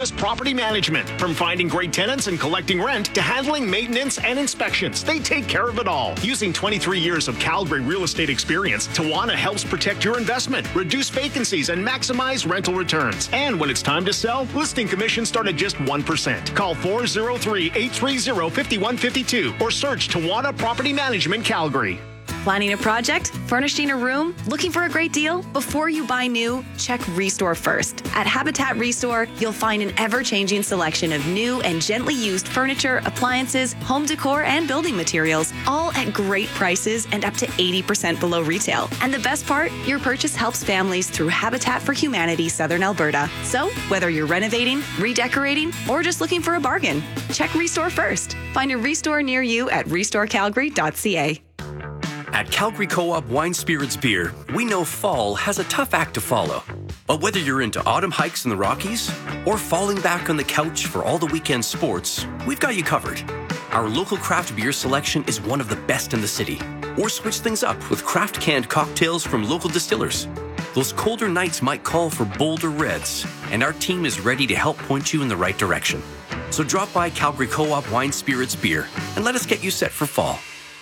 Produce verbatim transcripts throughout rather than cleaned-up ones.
West Property Management. From finding great tenants and collecting rent to handling maintenance and inspections, they take care of it all. Using twenty-three years of Calgary real estate experience, Tawana helps protect your investment, reduce vacancies, and maximize rental returns. And when it's time to sell, listing commissions start at just one percent. Call four oh three, eight three oh, five one five two or search Tawana Property Management Calgary. Planning a project? Furnishing a room? Looking for a great deal? Before you buy new, check Restore first. At Habitat Restore, you'll find an ever-changing selection of new and gently used furniture, appliances, home decor, and building materials, all at great prices and up to eighty percent below retail. And the best part? Your purchase helps families through Habitat for Humanity Southern Alberta. So, whether you're renovating, redecorating, or just looking for a bargain, check Restore first. Find a Restore near you at restore calgary dot c a. At Calgary Co-op Wine Spirits Beer, we know fall has a tough act to follow. But whether you're into autumn hikes in the Rockies or falling back on the couch for all the weekend sports, we've got you covered. Our local craft beer selection is one of the best in the city. Or switch things up with craft canned cocktails from local distillers. Those colder nights might call for bolder reds, and our team is ready to help point you in the right direction. So drop by Calgary Co-op Wine Spirits Beer and let us get you set for fall.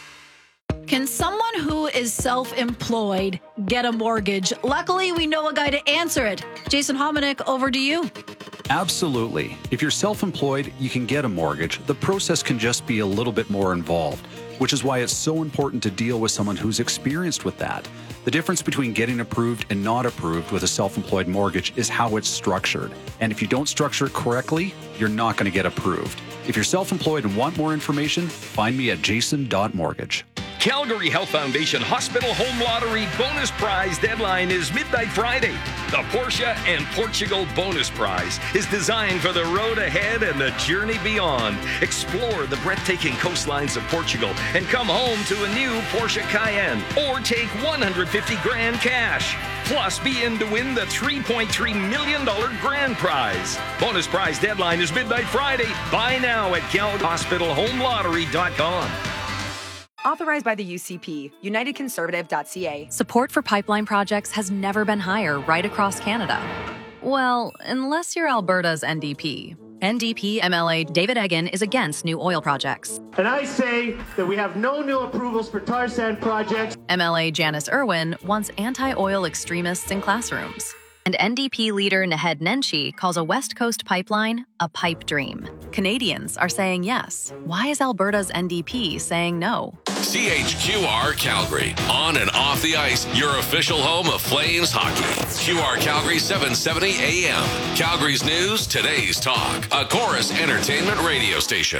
Can someone who is self-employed get a mortgage? Luckily, we know a guy to answer it. Jason Hominick, over to you. Absolutely. If you're self-employed, you can get a mortgage. The process can just be a little bit more involved, which is why it's so important to deal with someone who's experienced with that. The difference between getting approved and not approved with a self-employed mortgage is how it's structured. And if you don't structure it correctly, you're not going to get approved. If you're self-employed and want more information, find me at jason dot mortgage. Calgary Health Foundation Hospital Home Lottery bonus prize deadline is midnight Friday. The Porsche and Portugal bonus prize is designed for the road ahead and the journey beyond. Explore the breathtaking coastlines of Portugal and come home to a new Porsche Cayenne or take one hundred fifty grand cash. Plus, be in to win the three point three million dollars grand prize. Bonus prize deadline is midnight Friday. Buy now at calgary hospital home lottery dot com. Authorized by the U C P, united conservative dot c a. Support for pipeline projects has never been higher right across Canada. Well, unless you're Alberta's N D P. N D P M L A David Eggen is against new oil projects. And I say that we have no new approvals for tar sand projects. M L A Janice Irwin wants anti-oil extremists in classrooms. And N D P leader Naheed Nenshi calls a West Coast pipeline a pipe dream. Canadians are saying yes. Why is Alberta's N D P saying no? C H Q R Calgary. On and off the ice, your official home of Flames hockey. Q R Calgary seven seventy A M. Calgary's news, today's talk. A Chorus Entertainment radio station.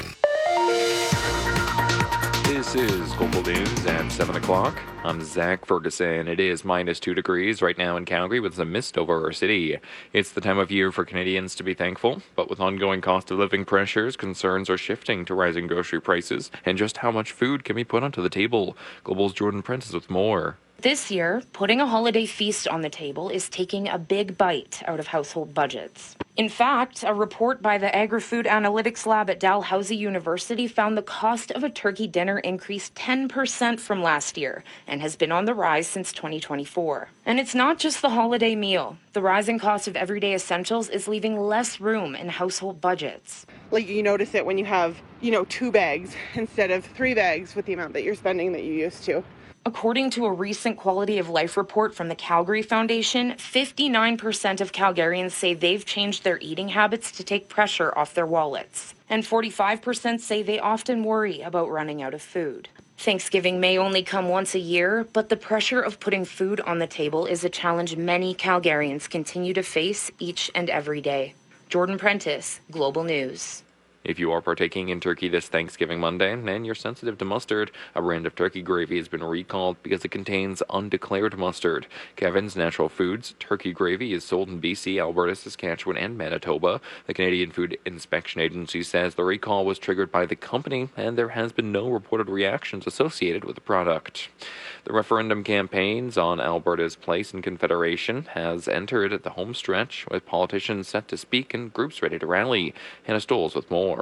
This is Global News at seven o'clock. I'm Zach Ferguson. It is minus two degrees right now in Calgary with some mist over our city. It's the time of year for Canadians to be thankful, but with ongoing cost of living pressures, concerns are shifting to rising grocery prices and just how much food can be put onto the table. Global's Jordan Prentice with more. This year, putting a holiday feast on the table is taking a big bite out of household budgets. In fact, a report by the Agri-Food Analytics Lab at Dalhousie University found the cost of a turkey dinner increased ten percent from last year and has been on the rise since twenty twenty-four. And it's not just the holiday meal. The rising cost of everyday essentials is leaving less room in household budgets. Like, you notice it when you have, you know, two bags instead of three bags with the amount that you're spending that you used to. According to a recent quality of life report from the Calgary Foundation, fifty-nine percent of Calgarians say they've changed their eating habits to take pressure off their wallets. And forty-five percent say they often worry about running out of food. Thanksgiving may only come once a year, but the pressure of putting food on the table is a challenge many Calgarians continue to face each and every day. Jordan Prentice, Global News. If you are partaking in turkey this Thanksgiving Monday and you're sensitive to mustard, a brand of turkey gravy has been recalled because it contains undeclared mustard. Kevin's Natural Foods turkey gravy is sold in B C, Alberta, Saskatchewan, and Manitoba. The Canadian Food Inspection Agency says the recall was triggered by the company and there has been no reported reactions associated with the product. The referendum campaigns on Alberta's place in Confederation has entered the home stretch with politicians set to speak and groups ready to rally. Hannah Stoles with more.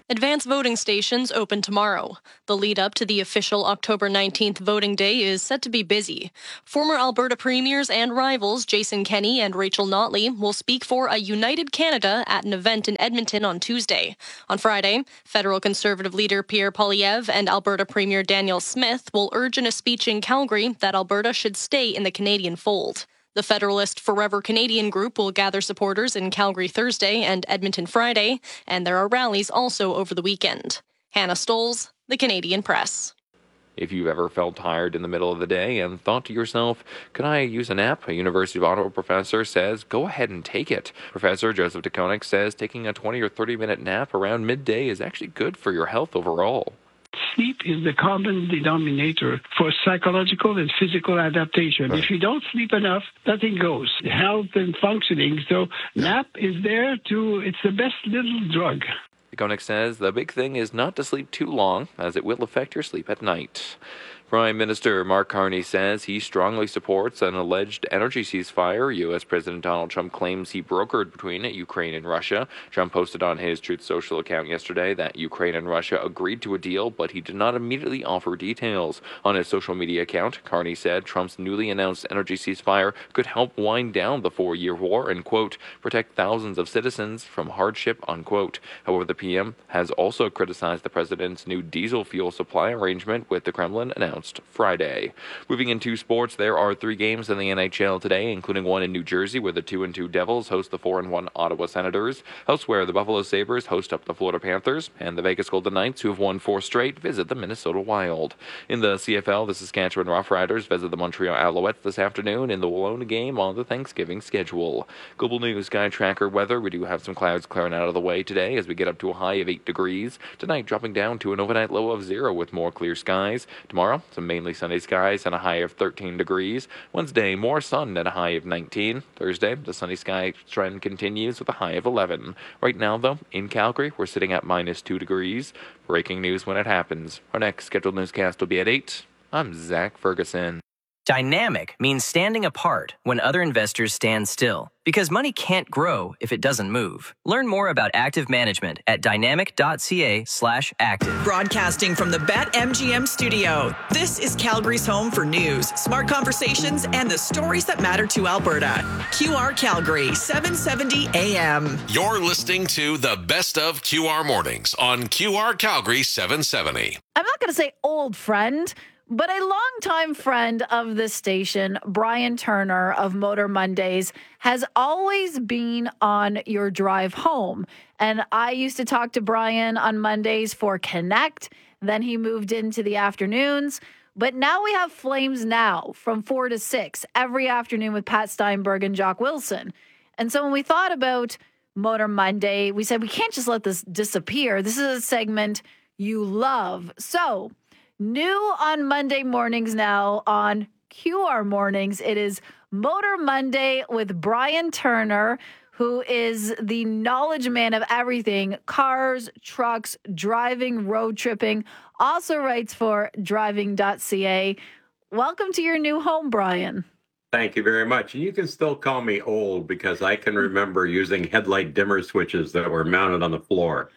Advance voting stations open tomorrow. The lead up to the official October nineteenth voting day is set to be busy. Former Alberta premiers and rivals Jason Kenney and Rachel Notley will speak for a United Canada at an event in Edmonton on Tuesday. On Friday, federal Conservative leader Pierre Poilievre and Alberta Premier Danielle Smith will urge in a speech in Calgary that Alberta should stay in the Canadian fold. The Federalist Forever Canadian group will gather supporters in Calgary Thursday and Edmonton Friday, and there are rallies also over the weekend. Hannah Stolz, The Canadian Press. If you've ever felt tired in the middle of the day and thought to yourself, could I use a nap? A University of Ottawa professor says, go ahead and take it. Professor Joseph DeConnick says taking a twenty or thirty minute nap around midday is actually good for your health overall. Sleep is the common denominator for psychological and physical adaptation. Right. If you don't sleep enough, nothing goes. Health and functioning. So nap is there to, it's the best little drug. DeConnick says the big thing is not to sleep too long, as it will affect your sleep at night. Prime Minister Mark Carney says he strongly supports an alleged energy ceasefire U S President Donald Trump claims he brokered between Ukraine and Russia. Trump posted on his Truth Social account yesterday that Ukraine and Russia agreed to a deal, but he did not immediately offer details. On his social media account, Carney said Trump's newly announced energy ceasefire could help wind down the four-year war and, quote, protect thousands of citizens from hardship, unquote. However, the P M has also criticized the president's new diesel fuel supply arrangement, with the Kremlin announced Friday. Moving into sports, there are three games in the N H L today, including one in New Jersey, where the two and two Devils host the four and one Ottawa Senators. Elsewhere, the Buffalo Sabres host up the Florida Panthers, and the Vegas Golden Knights, who have won four straight, visit the Minnesota Wild. In the C F L, the Saskatchewan Roughriders visit the Montreal Alouettes this afternoon in the Welona game on the Thanksgiving schedule. Global News Sky Tracker weather. We do have some clouds clearing out of the way today as we get up to a high of eight degrees. Tonight, dropping down to an overnight low of zero with more clear skies. Tomorrow, some mainly sunny skies and a high of thirteen degrees. Wednesday, more sun and a high of nineteen. Thursday, the sunny sky trend continues with a high of eleven. Right now, though, in Calgary, we're sitting at minus two degrees. Breaking news when it happens. Our next scheduled newscast will be at eight. I'm Zach Ferguson. Dynamic means standing apart when other investors stand still, because money can't grow if it doesn't move. Learn more about active management at dynamic.ca slash active. Broadcasting from the BetMGM studio, this is Calgary's home for news, smart conversations, and the stories that matter to Alberta. Q R Calgary, seven seventy A M. You're listening to the best of Q R mornings on Q R Calgary seven seventy. I'm not going to say old friend, but a longtime friend of this station, Brian Turner of Motor Mondays, has always been on your drive home. And I used to talk to Brian on Mondays for Connect. Then he moved into the afternoons. But now we have Flames Now from four to six every afternoon with Pat Steinberg and Jock Wilson. And so when we thought about Motor Monday, we said we can't just let this disappear. This is a segment you love. So new on Monday mornings now on Q R Mornings, it is Motor Monday with Brian Turner, who is the knowledge man of everything, cars, trucks, driving, road tripping, also writes for driving dot c a. Welcome to your new home, Brian. Thank you very much. And you can still call me old because I can remember using headlight dimmer switches that were mounted on the floor.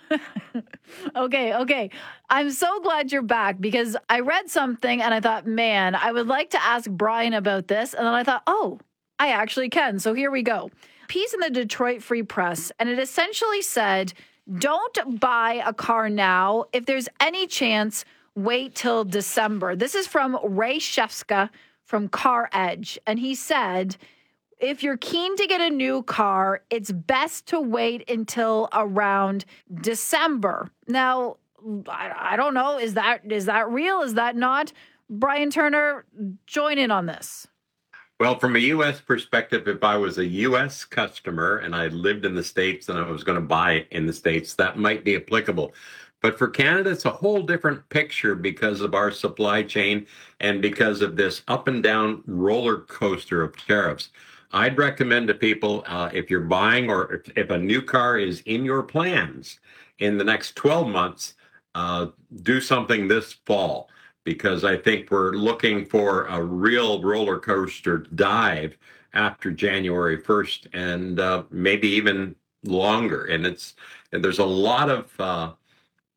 Okay, okay. I'm so glad you're back because I read something and I thought, man, I would like to ask Brian about this. And then I thought, oh, I actually can. So here we go. Piece in the Detroit Free Press, and it essentially said, don't buy a car now. If there's any chance, wait till December. This is from Ray Shefska from Car Edge. And he said, if you're keen to get a new car, it's best to wait until around December. Now, I, I don't know. Is that is that real? Is that not? Brian Turner, join in on this. Well, from a U S perspective, if I was a U S customer and I lived in the States and I was going to buy in the States, that might be applicable. But for Canada, it's a whole different picture because of our supply chain and because of this up and down roller coaster of tariffs. I'd recommend to people, uh, if you're buying or if, if a new car is in your plans in the next twelve months, uh, do something this fall, because I think we're looking for a real roller coaster dive after January first and uh, maybe even longer. And it's and there's a lot of uh,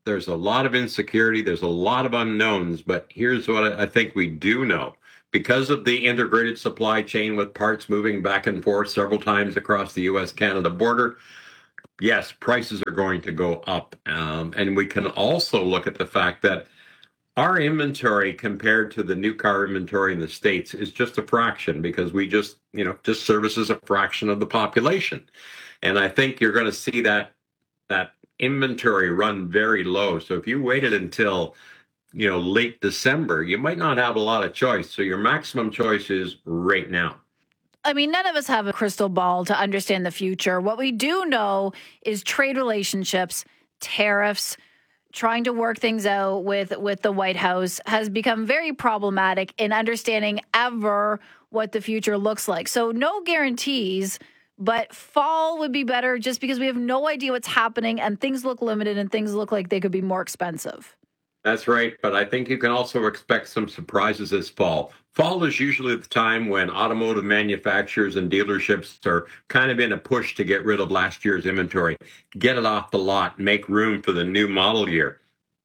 There's a lot of insecurity. There's a lot of unknowns. But here's what I think we do know. Because of the integrated supply chain with parts moving back and forth several times across the U S Canada border, yes, prices are going to go up. Um, and we can also look at the fact that our inventory compared to the new car inventory in the States is just a fraction, because we just, you know, just services a fraction of the population. And I think you're going to see that that inventory run very low. So if you waited until, you know, late December, you might not have a lot of choice. So your maximum choice is right now. I mean, none of us have a crystal ball to understand the future. What we do know is trade relationships, tariffs, trying to work things out with, with the White House has become very problematic in understanding ever what the future looks like. So no guarantees, but fall would be better just because we have no idea what's happening and things look limited and things look like they could be more expensive. That's right. But I think you can also expect some surprises this fall. Fall is usually the time when automotive manufacturers and dealerships are kind of in a push to get rid of last year's inventory, get it off the lot, make room for the new model year.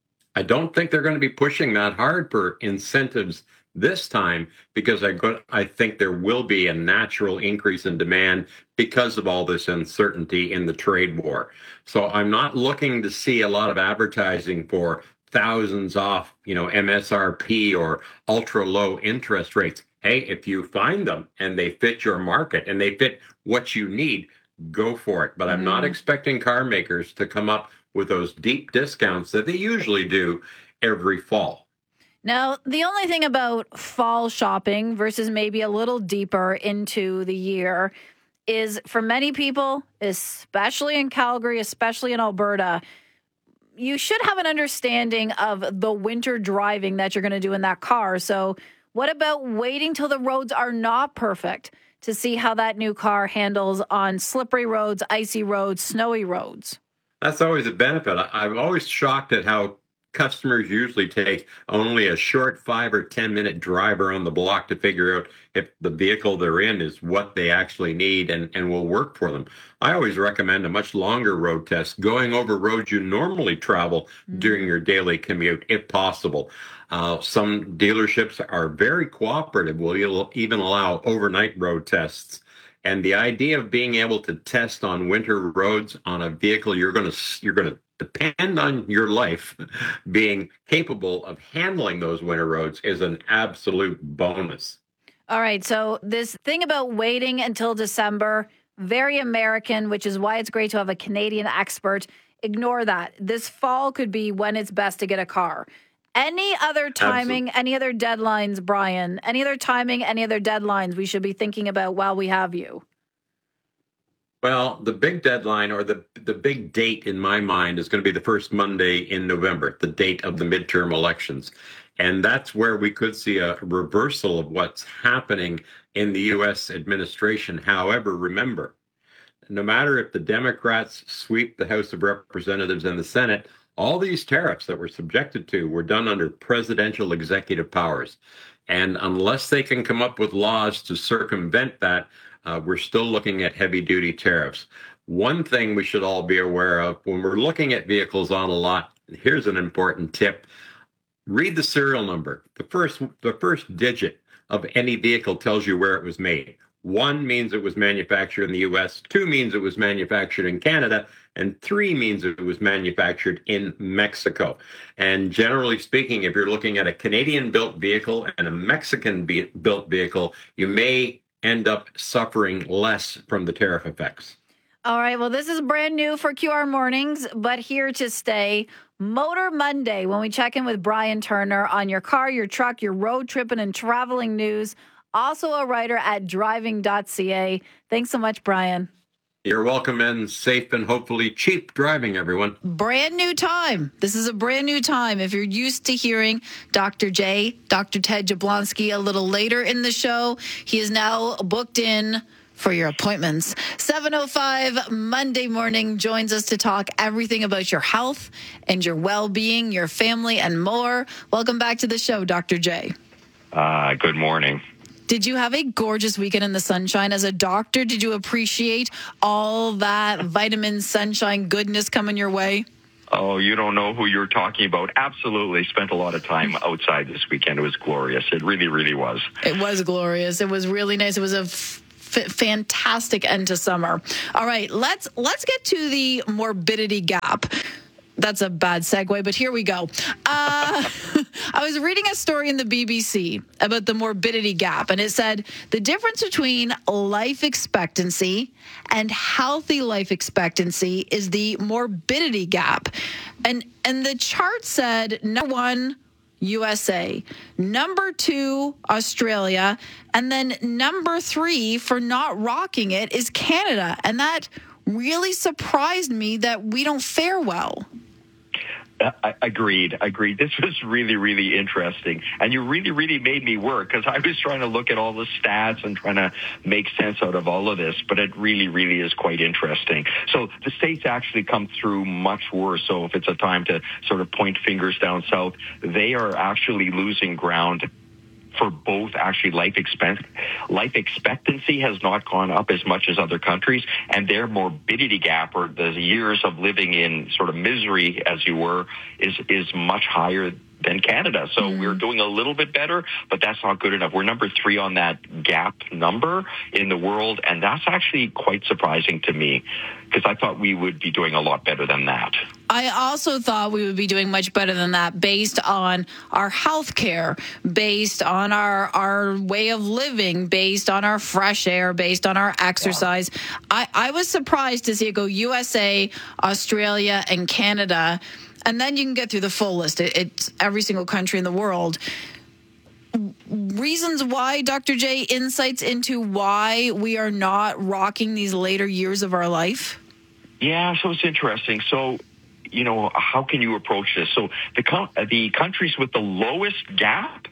I don't think they're going to be pushing that hard for incentives this time, because I, go, I think there will be a natural increase in demand because of all this uncertainty in the trade war. So I'm not looking to see a lot of advertising for thousands off, you know, M S R P or ultra low interest rates. Hey, if you find them and they fit your market and they fit what you need, go for it. But I'm mm. not expecting car makers to come up with those deep discounts that they usually do every fall. Now, the only thing about fall shopping versus maybe a little deeper into the year is, for many people, especially in Calgary, especially in Alberta, you should have an understanding of the winter driving that you're going to do in that car. So what about waiting till the roads are not perfect to see how that new car handles on slippery roads, icy roads, snowy roads? That's always a benefit. I'm always shocked at how customers usually take only a short five or ten minute drive around the block to figure out if the vehicle they're in is what they actually need and, and will work for them. I always recommend a much longer road test, going over roads you normally travel mm-hmm. during your daily commute, if possible. Uh, some dealerships are very cooperative, will even allow overnight road tests. And the idea of being able to test on winter roads on a vehicle you're going to you're going to depend on your life being capable of handling those winter roads is an absolute bonus. All right. So this thing about waiting until December, very American, which is why it's great to have a Canadian expert. Ignore that. This fall could be when it's best to get a car. Any other timing, Absolutely. Any other deadlines, Brian? Any other timing, any other deadlines we should be thinking about while we have you? Well, the big deadline, or the the big date in my mind, is going to be the first Monday in November, the date of the midterm elections. And that's where we could see a reversal of what's happening in the U S administration. However, remember, no matter if the Democrats sweep the House of Representatives and the Senate, all these tariffs that we're subjected to were done under presidential executive powers. And unless they can come up with laws to circumvent that, Uh, we're still looking at heavy-duty tariffs. One thing we should all be aware of when we're looking at vehicles on a lot, here's an important tip. Read the serial number. The first, the first digit of any vehicle tells you where it was made. One means it was manufactured in the U S, two means it was manufactured in Canada, and three means it was manufactured in Mexico. And generally speaking, if you're looking at a Canadian-built vehicle and a Mexican-built vehicle, you may end up suffering less from the tariff effects. All right. Well, this is brand new for Q R Mornings, but here to stay. Motor Monday, when we check in with Brian Turner on your car, your truck, your road tripping and traveling news. Also a writer at driving dot c a. Thanks so much, Brian. You're welcome, and safe and hopefully cheap driving, everyone. Brand new time. This is a brand new time. If you're used to hearing Doctor J, Doctor Ted Jablonski a little later in the show, he is now booked in for your appointments. seven oh five Monday morning joins us to talk everything about your health and your well-being, your family, and more. Welcome back to the show, Doctor J. Uh, good morning. Did you have a gorgeous weekend in the sunshine? As a doctor, did you appreciate all that vitamin sunshine goodness coming your way? Oh, you don't know who you're talking about. Absolutely. Spent a lot of time outside this weekend. It was glorious. It really, really was. It was glorious. It was really nice. It was a f- f- fantastic end to summer. All right, let's let's get to the morbidity gap. That's a bad segue, but here we go. Uh, I was reading a story in the B B C about the morbidity gap, and it said the difference between life expectancy and healthy life expectancy is the morbidity gap. And and the chart said number one, U S A, number two, Australia, and then number three for not rocking it is Canada. And that really surprised me that we don't fare well. I agreed. Agreed. This was really, really interesting. And you really, really made me work because I was trying to look at all the stats and trying to make sense out of all of this. But it really, really is quite interesting. So the states actually come through much worse. So if it's a time to sort of point fingers down south, they are actually losing ground for both. Actually, life expect life expectancy has not gone up as much as other countries, and their morbidity gap, or the years of living in sort of misery, as you were, is is much higher than Canada. So mm. we're doing a little bit better, but that's not good enough. We're number three on that gap number in the world, and that's actually quite surprising to me because I thought we would be doing a lot better than that. I also thought we would be doing much better than that based on our health care, based on our, our way of living, based on our fresh air, based on our exercise. Yeah. I, I was surprised to see it go U S A, Australia, and Canada. And then you can get through the full list. It, it's every single country in the world. Reasons why, Doctor J, insights into why we are not rocking these later years of our life? Yeah, so it's interesting. So, you know, how can you approach this? So the the countries with the lowest gap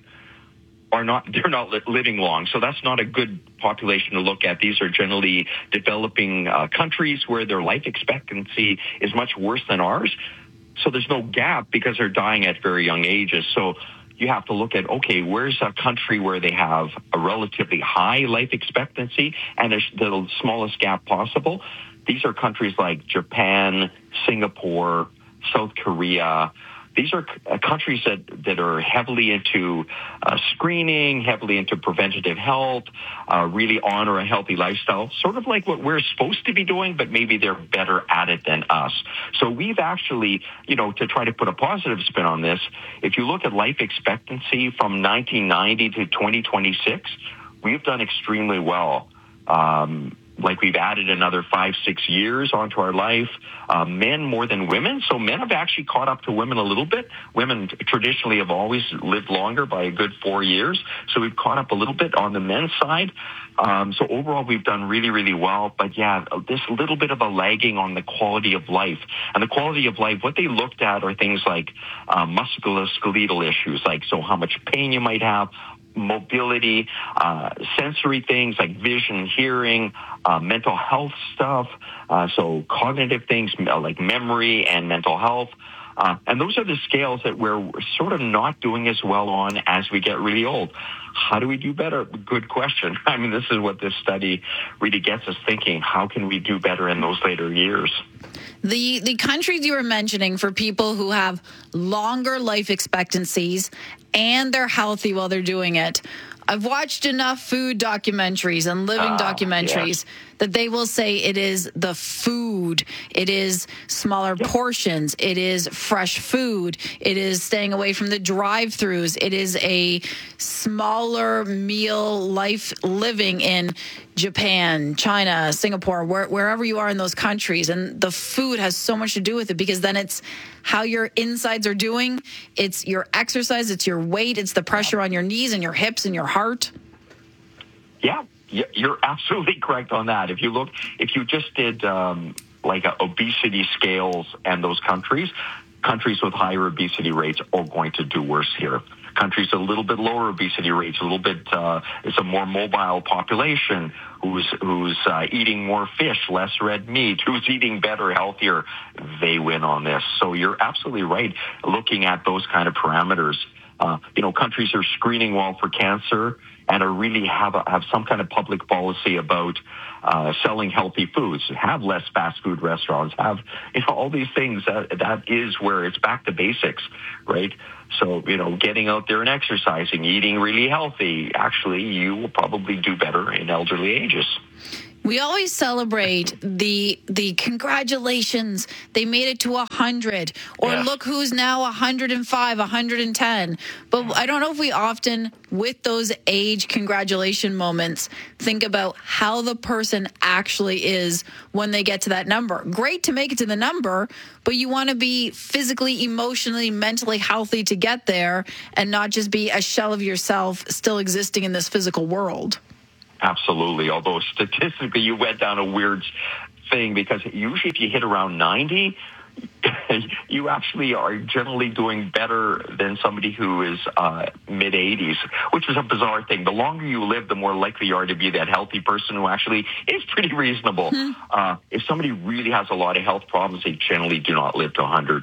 are not, they're not li- living long. So that's not a good population to look at. These are generally developing uh, countries where their life expectancy is much worse than ours. So there's no gap because they're dying at very young ages. So you have to look at, okay, where's a country where they have a relatively high life expectancy and the smallest gap possible? These are countries like Japan, Singapore, South Korea. These are uh, countries that, that are heavily into uh, screening, heavily into preventative health, uh, really honor a healthy lifestyle, sort of like what we're supposed to be doing, but maybe they're better at it than us. So we've actually, you know, to try to put a positive spin on this, if you look at life expectancy from nineteen ninety to twenty twenty-six, we've done extremely well. Um, Like we've added another five, six years onto our life. Uh, men more than women. So men have actually caught up to women a little bit. Women traditionally have always lived longer by a good four years. So we've caught up a little bit on the men's side. Um, so overall, we've done really, really well. But yeah, this little bit of a lagging on the quality of life. And the quality of life, what they looked at are things like uh, musculoskeletal issues, like so how much pain you might have, mobility, uh, sensory things like vision, hearing, uh, mental health stuff, uh, so cognitive things like memory and mental health. Uh, and those are the scales that we're sort of not doing as well on as we get really old. How do we do better? Good question. I mean, this is what this study really gets us thinking. How can we do better in those later years? The the countries you were mentioning for people who have longer life expectancies and they're healthy while they're doing it. I've watched enough food documentaries and living uh, documentaries yeah. that they will say it is the food, it is smaller yep. portions, it is fresh food, it is staying away from the drive-thrus, it is a smaller meal life living in Japan, China, Singapore, where, wherever you are in those countries. And the food has so much to do with it because then it's how your insides are doing. It's your exercise. It's your weight. It's the pressure on your knees and your hips and your heart. Yeah, you're absolutely correct on that. If you look, if you just did um, like a obesity scales and those countries, countries with higher obesity rates are going to do worse here. Countries a little bit lower obesity rates, a little bit, uh, it's a more mobile population who's who's uh, eating more fish, less red meat, who's eating better, healthier, they win on this. So you're absolutely right. Looking at those kind of parameters Uh, you know, countries are screening well for cancer and are really have a, have some kind of public policy about uh, selling healthy foods, have less fast food restaurants, have, you know, all these things. That, that is where it's back to basics, right? So, you know, getting out there and exercising, eating really healthy, actually, you will probably do better in elderly ages. We always celebrate the the congratulations, they made it to one hundred, or yeah. look who's now one hundred five, one hundred ten. But I don't know if we often, with those age congratulation moments, think about how the person actually is when they get to that number. Great to make it to the number, but you want to be physically, emotionally, mentally healthy to get there and not just be a shell of yourself still existing in this physical world. Absolutely. Although statistically, you went down a weird thing, because usually if you hit around ninety, you actually are generally doing better than somebody who is uh, mid eighties, which is a bizarre thing. The longer you live, the more likely you are to be that healthy person who actually is pretty reasonable. Mm-hmm. Uh, if somebody really has a lot of health problems, they generally do not live to one hundred.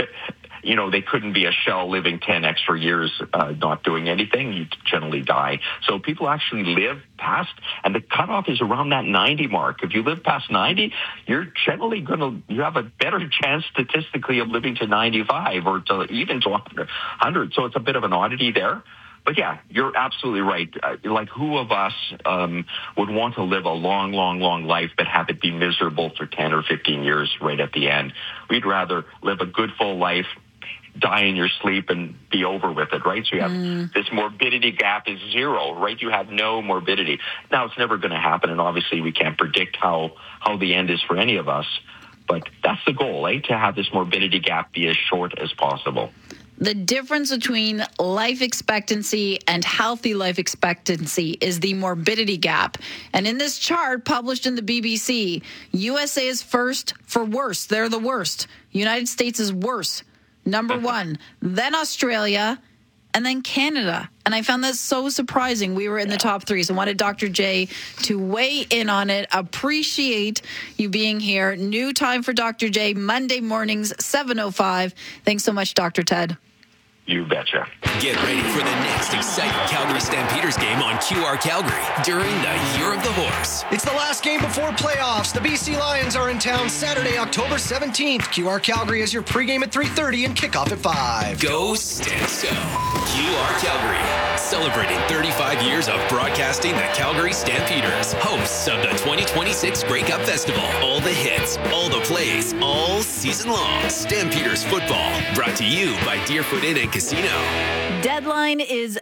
You know, they couldn't be a shell living ten extra years uh, not doing anything. You generally die. So people actually live past, and the cutoff is around that ninety mark. If you live past ninety, you're generally going to, you have a better chance statistically of living to ninety-five or to even to one hundred. So it's a bit of an oddity there. But yeah, you're absolutely right. Uh, like, who of us um, would want to live a long, long, long life but have it be miserable for ten or fifteen years right at the end? We'd rather live a good, full life, die in your sleep, and be over with it, right? So you have mm. this morbidity gap is zero, right? You have no morbidity. Now, it's never going to happen, and obviously we can't predict how, how the end is for any of us. But that's the goal, eh? To have this morbidity gap be as short as possible. The difference between life expectancy and healthy life expectancy is the morbidity gap. And in this chart published in the B B C, U S A is first for worse. They're the worst. United States is worse. Number one, then Australia, and then Canada. And I found that so surprising. We were in the top three. So I wanted Doctor J to weigh in on it. Appreciate you being here. New time for Doctor J, Monday mornings, seven oh five. Thanks so much, Doctor Ted. You betcha. Get ready for the next exciting Calgary Stampeders game on Q R Calgary during the Year of the Horse. It's the last game before playoffs. The B C Lions are in town Saturday, October seventeenth. Q R Calgary is your pregame at three thirty and kickoff at five. Go Stamps Go. Q R Calgary, celebrating thirty-five years of broadcasting the Calgary Stampeders, hosts of the twenty twenty-six Grey Cup Festival. All the hits, all the plays, all season long. Stampeders football, brought to you by Deerfoot Inn and Casino. Deadline is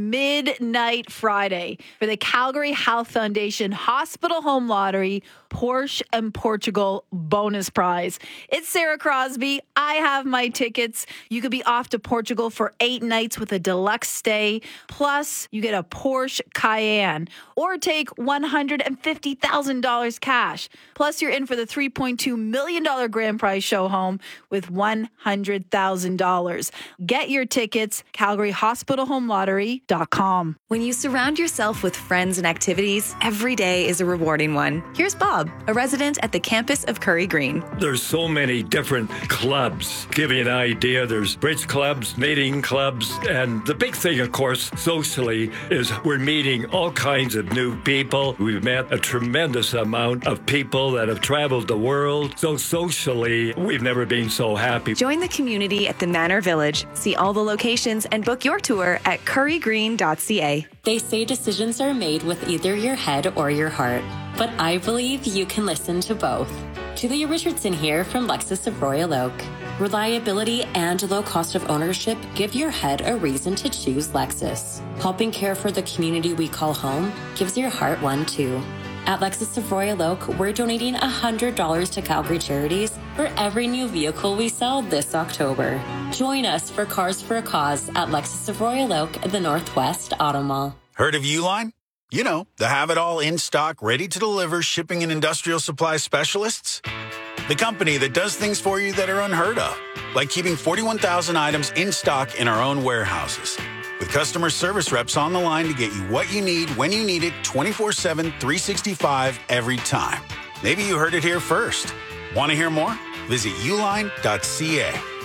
midnight Friday for the Calgary Health Foundation Hospital Home Lottery Porsche and Portugal bonus prize. It's Sarah Crosby. I have my tickets. You could be off to Portugal for eight nights with a deluxe stay. Plus, you get a Porsche Cayenne or take one hundred fifty thousand dollars cash. Plus, you're in for the three point two million dollars grand prize show home with one hundred thousand dollars. Get your tickets, calgary hospital home lottery dot com. When you surround yourself with friends and activities, every day is a rewarding one. Here's Bob, a resident at the campus of Curry Green. There's so many different clubs. Give you an idea, there's bridge clubs, knitting clubs, and the big thing, of course, socially, is we're meeting all kinds of new people. We've met a tremendous amount of people that have traveled the world. So socially, we've never been so happy. Join the community at the Manor Village. See all the locations and book your tour at curry green dot c a. They say decisions are made with either your head or your heart, but I believe you can listen to both. Julia Richardson here from Lexus of Royal Oak. Reliability and low cost of ownership give your head a reason to choose Lexus. Helping care for the community we call home gives your heart one too. At Lexus of Royal Oak, we're donating one hundred dollars to Calgary Charities for every new vehicle we sell this October. Join us for Cars for a Cause at Lexus of Royal Oak at the Northwest Auto Mall. Heard of Uline? You know, the have-it-all in-stock, ready-to-deliver shipping and industrial supply specialists. The company that does things for you that are unheard of, like keeping forty-one thousand items in stock in our own warehouses. With customer service reps on the line to get you what you need when you need it twenty-four seven, three sixty-five every time. Maybe you heard it here first. Want to hear more? Visit uline dot c a.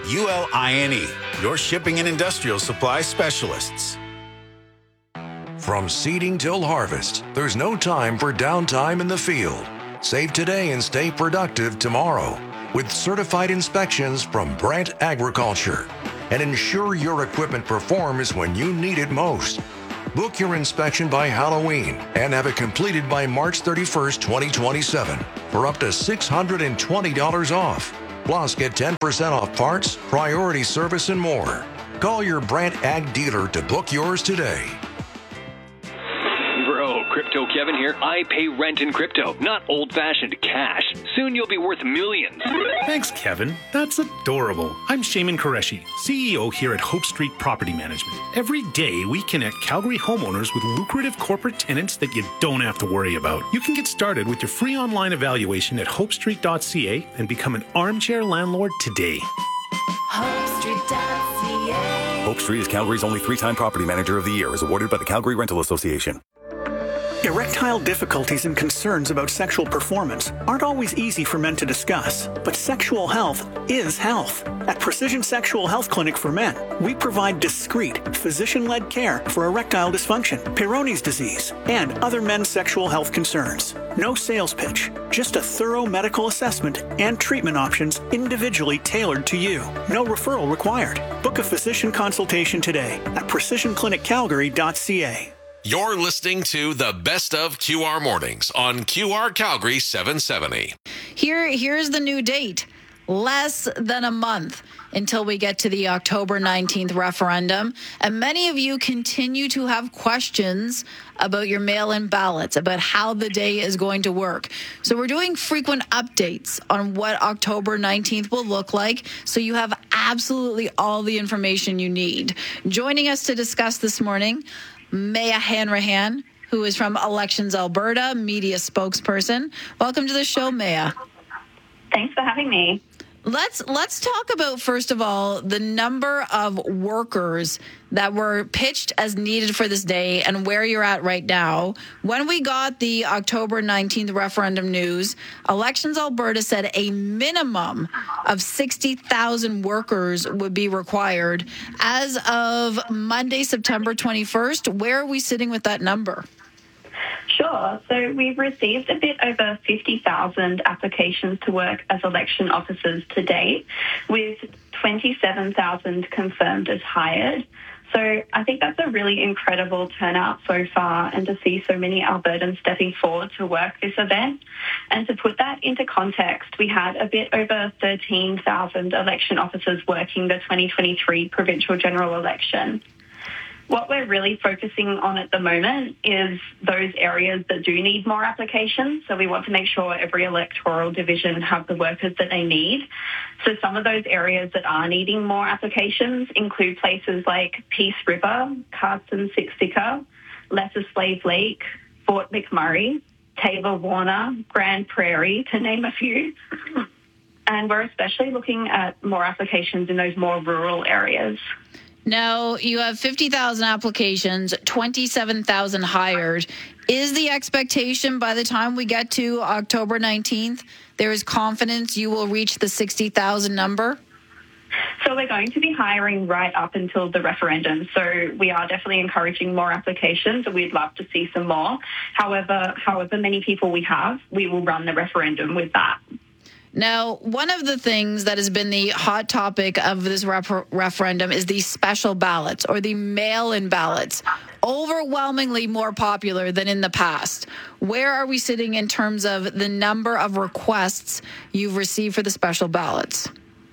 U L I N E, your shipping and industrial supply specialists. From seeding till harvest, there's no time for downtime in the field. Save today and stay productive tomorrow with certified inspections from Brandt Agriculture. And ensure your equipment performs when you need it most. Book your inspection by Halloween and have it completed by March thirty-first, twenty twenty-seven for up to six hundred twenty dollars off. Plus, get ten percent off parts, priority service, and more. Call your Brandt Ag dealer to book yours today. Bro, Crypto Kevin here. I pay rent in crypto, not old-fashioned cash. Soon you'll be worth millions. Thanks, Kevin. That's adorable. I'm Shaman Qureshi, C E O here at Hope Street Property Management. Every day, we connect Calgary homeowners with lucrative corporate tenants that you don't have to worry about. You can get started with your free online evaluation at hope street dot c a and become an armchair landlord today. hope street dot c a Hope Street is Calgary's only three-time Property Manager of the Year, as awarded by the Calgary Rental Association. Erectile difficulties and concerns about sexual performance aren't always easy for men to discuss, but sexual health is health. At Precision Sexual Health Clinic for Men, we provide discreet, physician-led care for erectile dysfunction, Peyronie's disease, and other men's sexual health concerns. No sales pitch, just a thorough medical assessment and treatment options individually tailored to you. No referral required. Book a physician consultation today at precision clinic calgary dot c a. You're listening to the Best of Q R Mornings on Q R Calgary seven seventy. Here, here's the new date. Less than a month until we get to the October nineteenth referendum. And many of you continue to have questions about your mail-in ballots, about how the day is going to work. So we're doing frequent updates on what October nineteenth will look like, so you have absolutely all the information you need. Joining us to discuss this morning, Maya Hanrahan, who is from Elections Alberta, media spokesperson. Welcome to the show, Maya. Thanks for having me. Let's let's talk about, first of all, the number of workers that were pitched as needed for this day and where you're at right now. When we got the October nineteenth referendum news, Elections Alberta said a minimum of sixty thousand workers would be required. As of Monday, September twenty-first, where are we sitting with that number? Sure. So we've received a bit over fifty thousand applications to work as election officers to date, with twenty-seven thousand confirmed as hired. So I think that's a really incredible turnout so far, and to see so many Albertans stepping forward to work this event. And to put that into context, we had a bit over thirteen thousand election officers working the twenty twenty-three provincial general election. What we're really focusing on at the moment is those areas that do need more applications. So we want to make sure every electoral division have the workers that they need. So some of those areas that are needing more applications include places like Peace River, Carson Siksika, Lesser Slave Lake, Fort McMurray, Tabor Warner, Grand Prairie, to name a few. And we're especially looking at more applications in those more rural areas. Now, you have fifty thousand applications, twenty-seven thousand hired. Is the expectation by the time we get to October nineteenth, there is confidence you will reach the sixty thousand number? So we're going to be hiring right up until the referendum. So we are definitely encouraging more applications, and we'd love to see some more. However, however many people we have, we will run the referendum with that. Now, one of the things that has been the hot topic of this ref- referendum is the special ballots or the mail-in ballots, overwhelmingly more popular than in the past. Where are we sitting in terms of the number of requests you've received for the special ballots?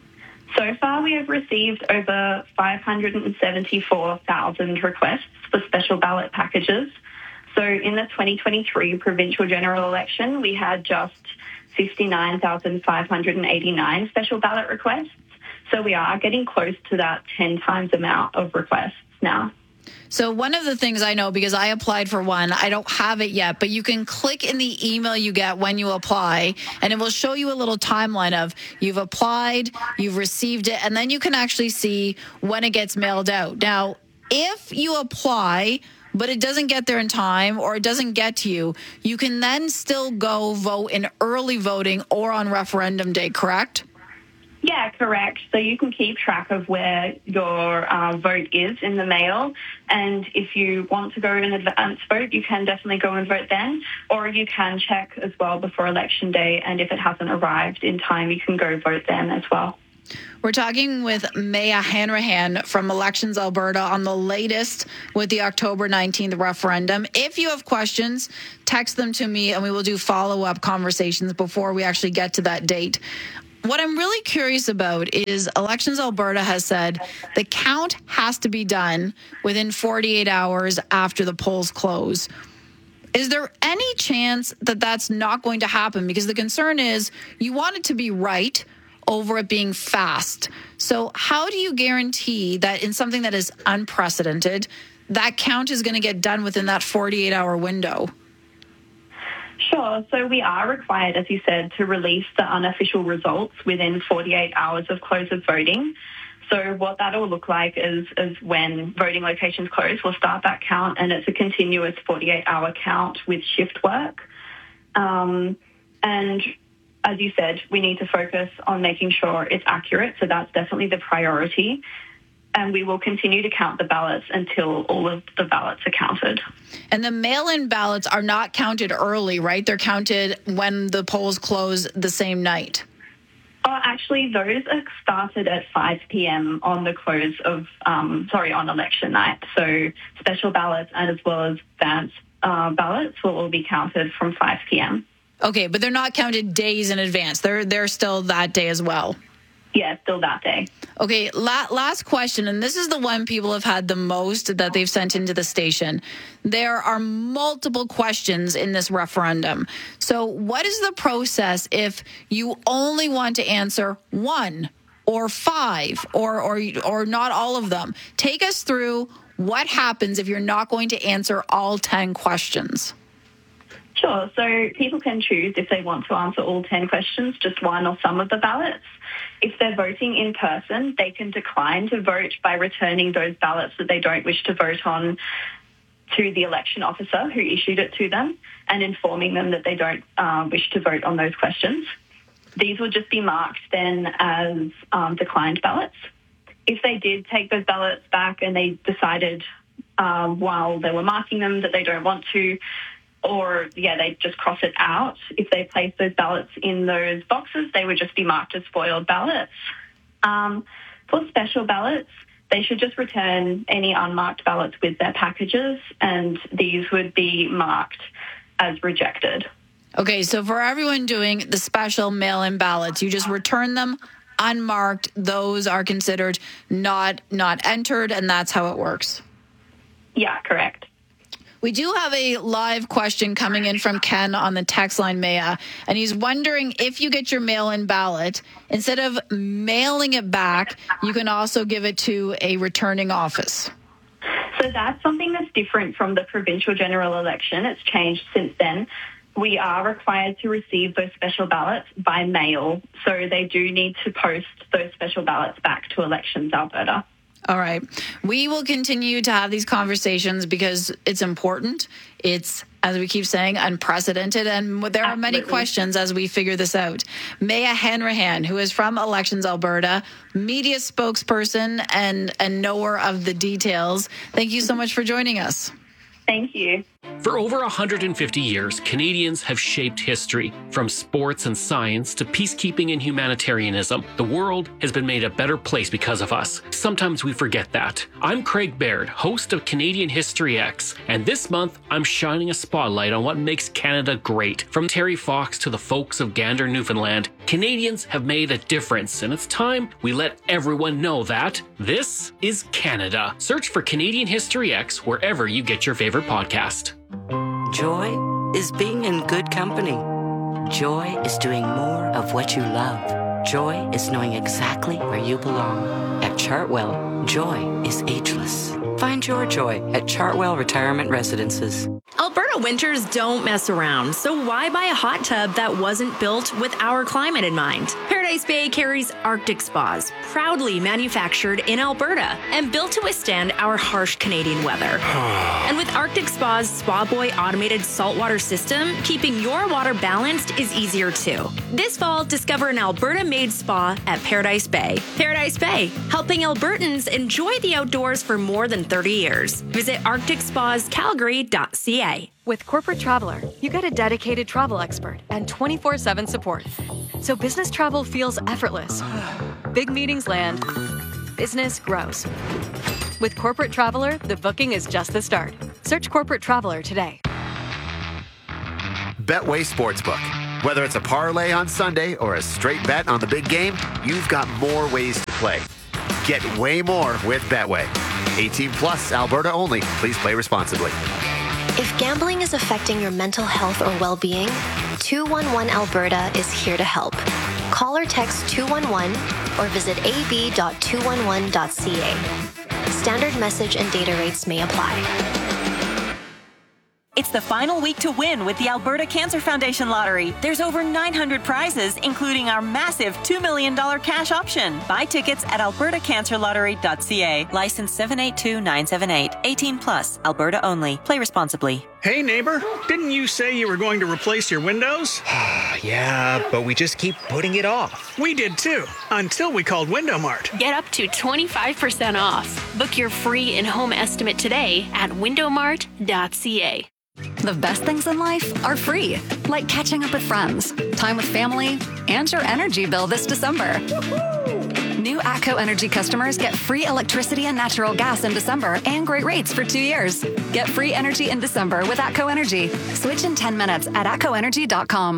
So far, we have received over five hundred seventy-four thousand requests for special ballot packages. So in the twenty twenty-three provincial general election, we had just fifty-nine thousand five hundred eighty-nine special ballot requests. So we are getting close to that ten times amount of requests now. So one of the things I know, because I applied for one, I don't have it yet, but you can click in the email you get when you apply, and it will show you a little timeline of you've applied, you've received it, and then you can actually see when it gets mailed out. Now, if you apply but it doesn't get there in time or it doesn't get to you, you can then still go vote in early voting or on referendum day, correct? Yeah, correct. So you can keep track of where your uh, vote is in the mail. And if you want to go in advance vote, you can definitely go and vote then. Or you can check as well before Election Day. And if it hasn't arrived in time, you can go vote then as well. We're talking with Maya Hanrahan from Elections Alberta on the latest with the October nineteenth referendum. If you have questions, text them to me and we will do follow-up conversations before we actually get to that date. What I'm really curious about is Elections Alberta has said the count has to be done within forty-eight hours after the polls close. Is there any chance that that's not going to happen? Because the concern is you want it to be right over it being fast. So how do you guarantee that in something that is unprecedented, that count is going to get done within that forty-eight hour window? Sure. So we are required, as you said, to release the unofficial results within forty-eight hours of close of voting. So what that will look like is, is when voting locations close, we'll start that count, and it's a continuous forty-eight hour count with shift work. Um, and as you said, we need to focus on making sure it's accurate. So that's definitely the priority. And we will continue to count the ballots until all of the ballots are counted. And the mail-in ballots are not counted early, right? They're counted when the polls close the same night. Oh, actually, those are started at five p.m. on the close of, um, sorry, on election night. So special ballots and as well as advance uh, ballots will all be counted from five p.m. Okay, but they're not counted days in advance. They're they're still that day as well. Yeah, still that day. Okay, la- last question, and this is the one people have had the most that they've sent into the station. There are multiple questions in this referendum. So what is the process if you only want to answer one or five or or or not all of them? Take us through what happens if you're not going to answer all ten questions. Sure. So people can choose if they want to answer all ten questions, just one or some of the ballots. If they're voting in person, they can decline to vote by returning those ballots that they don't wish to vote on to the election officer who issued it to them and informing them that they don't uh, wish to vote on those questions. These will just be marked then as um, declined ballots. If they did take those ballots back and they decided um, while they were marking them that they don't want to, or, yeah, they just cross it out. If they place those ballots in those boxes, they would just be marked as spoiled ballots. Um, for special ballots, they should just return any unmarked ballots with their packages, and these would be marked as rejected. Okay, so for everyone doing the special mail-in ballots, you just return them unmarked. Those are considered not not entered, and that's how it works. Yeah, correct. We do have a live question coming in from Ken on the text line, Maya, and he's wondering if you get your mail-in ballot, instead of mailing it back, you can also give it to a returning office. So that's something that's different from the provincial general election. It's changed since then. We are required to receive those special ballots by mail, so they do need to post those special ballots back to Elections Alberta. All right. We will continue to have these conversations because it's important. It's, as we keep saying, unprecedented. And there are many questions as we figure this out. Maya Hanrahan, who is from Elections Alberta, media spokesperson and a knower of the details. Thank you so much for joining us. Thank you. For over one hundred fifty years, Canadians have shaped history. From sports and science to peacekeeping and humanitarianism, the world has been made a better place because of us. Sometimes we forget that. I'm Craig Baird, host of Canadian History X, and this month I'm shining a spotlight on what makes Canada great. From Terry Fox to the folks of Gander, Newfoundland, Canadians have made a difference, and it's time we let everyone know that this is Canada. Search for Canadian History X wherever you get your favorite podcast. Joy is being in good company. Joy is doing more of what you love. Joy is knowing exactly where you belong. At Chartwell, joy is ageless. Find your joy at Chartwell Retirement Residences. Alberta winters don't mess around, so why buy a hot tub that wasn't built with our climate in mind? Paradigm Paradise Bay carries Arctic spas, proudly manufactured in Alberta and built to withstand our harsh Canadian weather. And with Arctic Spa's Spa Boy automated saltwater system, keeping your water balanced is easier too. This fall, discover an Alberta-made spa at Paradise Bay. Paradise Bay, helping Albertans enjoy the outdoors for more than thirty years. Visit arctic spas calgary dot c a. With Corporate Traveler, you get a dedicated travel expert and twenty-four seven support. So business travel feels effortless. Big meetings land. Business grows. With Corporate Traveler, the booking is just the start. Search Corporate Traveler today. Betway Sportsbook. Whether it's a parlay on Sunday or a straight bet on the big game, you've got more ways to play. Get way more with Betway. eighteen plus, Alberta only. Please play responsibly. If gambling is affecting your mental health or well-being, two one one Alberta is here to help. Call or text two one one or visit a b dot two one one dot c a. Standard message and data rates may apply. It's the final week to win with the Alberta Cancer Foundation Lottery. There's over nine hundred prizes, including our massive two million dollars cash option. Buy tickets at alberta cancer lottery dot c a. License seven eight two nine seven eight. eighteen plus. Alberta only. Play responsibly. Hey, neighbor, didn't you say you were going to replace your windows? Yeah, but we just keep putting it off. We did too, until we called Window Mart. Get up to twenty-five percent off. Book your free in-home estimate today at window mart dot c a. The best things in life are free, like catching up with friends, time with family, and your energy bill this December. New ATCO Energy customers get free electricity and natural gas in December and great rates for two years. Get free energy in December with ATCO Energy. Switch in ten minutes at atco energy dot com.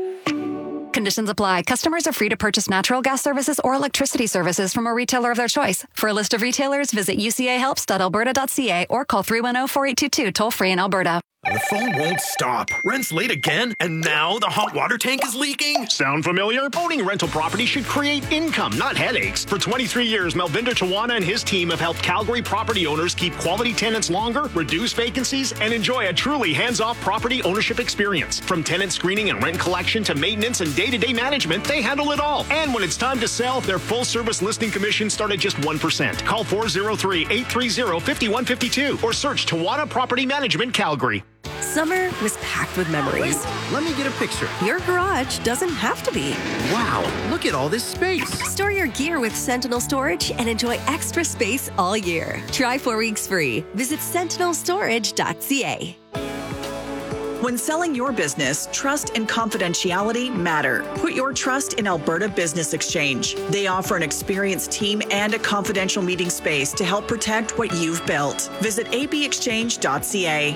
Conditions apply. Customers are free to purchase natural gas services or electricity services from a retailer of their choice. For a list of retailers, visit u c a helps dot alberta dot c a or call three one zero, four eight two two toll free in Alberta. The phone won't stop. Rent's late again, and now the hot water tank is leaking? Sound familiar? Owning rental property should create income, not headaches. For twenty-three years, Melvinder Tawana and his team have helped Calgary property owners keep quality tenants longer, reduce vacancies, and enjoy a truly hands-off property ownership experience. From tenant screening and rent collection to maintenance and day-to-day management, they handle it all. And when it's time to sell, their full-service listing commission start at just one percent. Call four oh three, eight three zero, five one five two or search Tawana Property Management Calgary. Summer was packed with memories. Wait, let me get a picture. Your garage doesn't have to be. Wow, look at all this space. Store your gear with Sentinel Storage and enjoy extra space all year. Try four weeks free. Visit sentinel storage dot c a. When selling your business, trust and confidentiality matter. Put your trust in Alberta Business Exchange. They offer an experienced team and a confidential meeting space to help protect what you've built. Visit a b exchange dot c a.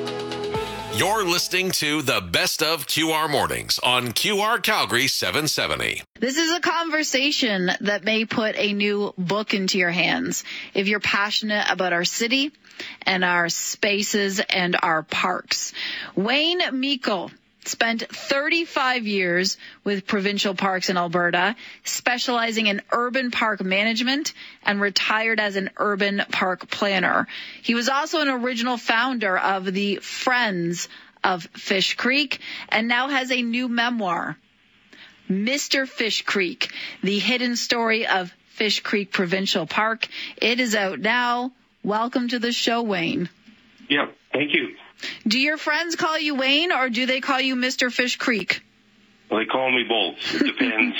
You're listening to the Best of Q R Mornings on Q R Calgary seven seventy. This is a conversation that may put a new book into your hands. If you're passionate about our city and our spaces and our parks. Wayne Meikle spent thirty-five years with Provincial Parks in Alberta, specializing in urban park management, and retired as an urban park planner. He was also an original founder of the Friends of Fish Creek and now has a new memoir, Mister Fish Creek, the hidden story of Fish Creek Provincial Park. It is out now. Welcome to the show, Wayne. Yeah, thank you. Do your friends call you Wayne, or do they call you Mister Fish Creek? Well, they call me both. It depends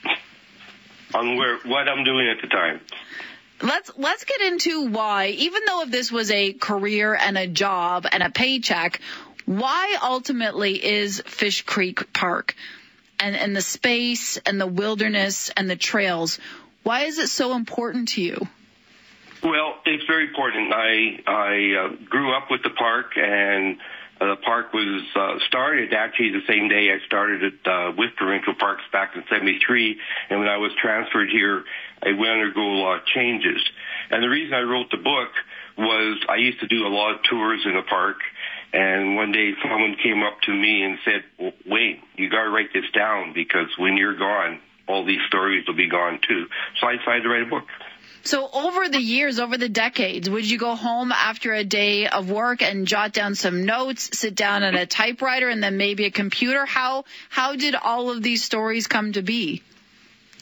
on where what I'm doing at the time. Let's let's get into why, even though if this was a career and a job and a paycheck, why ultimately is Fish Creek Park and, and the space and the wilderness and the trails, why is it so important to you? Well, it's very important. I I uh, grew up with the park, and uh, the park was uh, started actually the same day I started it uh, with Provincial Parks back in seventy-three. And when I was transferred here, I went undergo a lot of changes. And the reason I wrote the book was I used to do a lot of tours in the park. And one day someone came up to me and said, well, Wayne, you got to write this down because when you're gone, all these stories will be gone too. So I decided to write a book. So over the years, over the decades, would you go home after a day of work and jot down some notes, sit down at a typewriter, and then maybe a computer? How how did all of these stories come to be?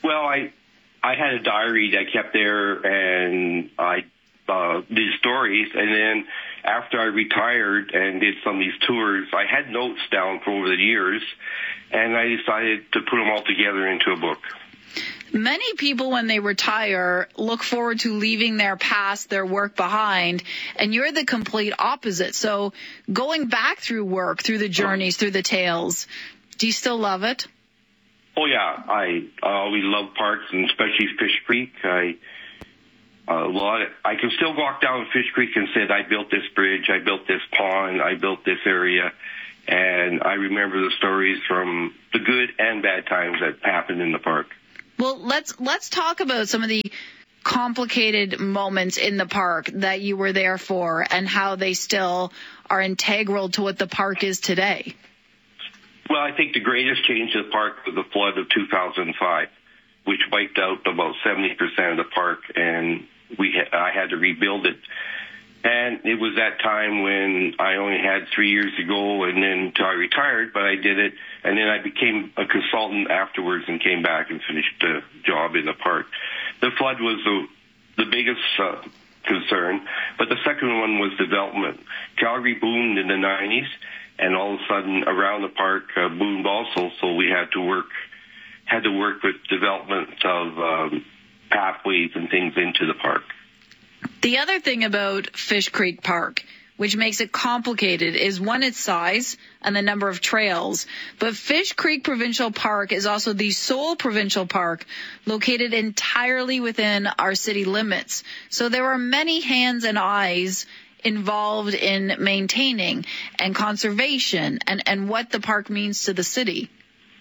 Well, I I had a diary that I kept there, and I uh, did stories. And then after I retired and did some of these tours, I had notes down for over the years, and I decided to put them all together into a book. Many people, when they retire, look forward to leaving their past, their work behind, and you're the complete opposite. So going back through work, through the journeys, through the tales, do you still love it? Oh, yeah. I, I always love parks, and especially Fish Creek. I a lot. Of, I can still walk down Fish Creek and say, I built this bridge, I built this pond, I built this area, and I remember the stories from the good and bad times that happened in the park. Well, let's let's talk about some of the complicated moments in the park that you were there for and how they still are integral to what the park is today. Well, I think the greatest change to the park was the flood of two thousand five, which wiped out about seventy percent of the park, and we ha- I had to rebuild it. And it was that time when I only had three years to go, and then until I retired, but I did it. And then I became a consultant afterwards and came back and finished the job in the park. The flood was the, the biggest uh, concern, but the second one was development. Calgary boomed in the nineties, and all of a sudden around the park uh, boomed also, so we had to work had to work with development of um, pathways and things into the park. The other thing about Fish Creek Park, which makes it complicated, is one, its size and the number of trails. But Fish Creek Provincial Park is also the sole provincial park located entirely within our city limits. So there are many hands and eyes involved in maintaining and conservation and, and what the park means to the city.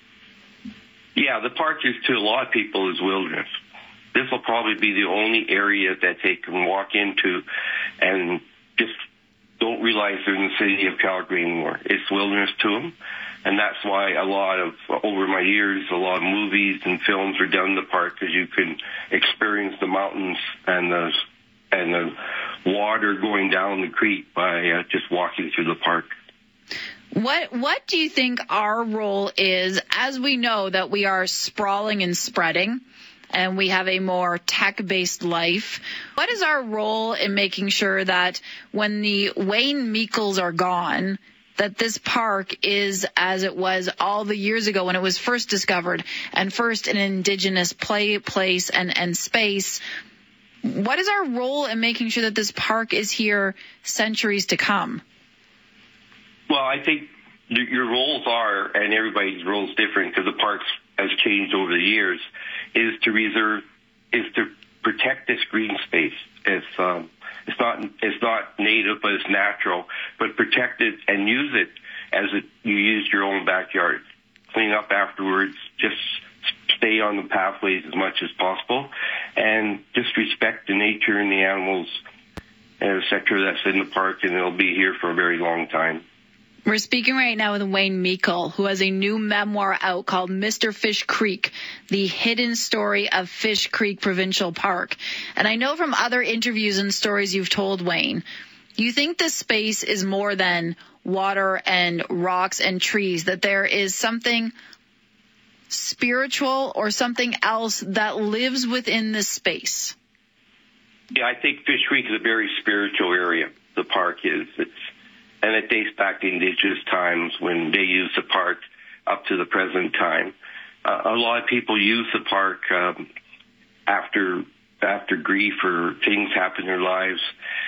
Yeah, the park is to a lot of people is wilderness. This will probably be the only area that they can walk into and just don't realize they're in the city of Calgary anymore. It's wilderness to them, and that's why a lot of, over my years, a lot of movies and films are done in the park, because you can experience the mountains and the and the water going down the creek by uh, just walking through the park. What what do you think our role is, as we know that we are sprawling and spreading, and we have a more tech-based life? What is our role in making sure that when the Wayne Meikles are gone, that this park is as it was all the years ago when it was first discovered and first an Indigenous play place and, and space? What is our role in making sure that this park is here centuries to come? Well, I think your roles are, and everybody's role is different because the park has changed over the years, is to reserve, is to protect this green space. It's um, it's not it's not native, but it's natural. But protect it and use it as it, you use your own backyard. Clean up afterwards. Just stay on the pathways as much as possible, and just respect the nature and the animals and et cetera that's in the park, and they'll be here for a very long time. We're speaking right now with Wayne Meikle, who has a new memoir out called Mister Fish Creek, The Hidden Story of Fish Creek Provincial Park. And I know from other interviews and stories you've told, Wayne, you think this space is more than water and rocks and trees, that there is something spiritual or something else that lives within this space. Yeah, I think Fish Creek is a very spiritual area. The park is. It's And it dates back to Indigenous times when they used the park up to the present time. Uh, a lot of people use the park um, after after grief or things happen in their lives